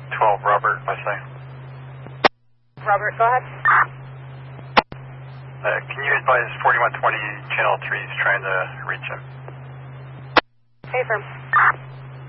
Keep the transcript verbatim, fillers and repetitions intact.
twelve, Robert, I say. Robert, go ahead. Uh, can you advise forty-one twenty, channel three is trying to reach him? Hey, firm.